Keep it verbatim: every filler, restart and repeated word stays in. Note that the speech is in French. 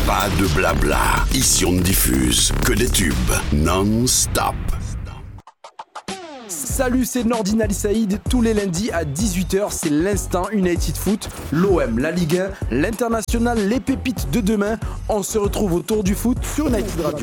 Pas de blabla. Ici, on ne diffuse que des tubes non-stop. Salut, c'est Nordine Ali Saïd. Tous les lundis à dix-huit heures, c'est l'instant United Foot, l'O M, la Ligue un, l'international, les pépites de demain. On se retrouve autour du foot sur United Radio.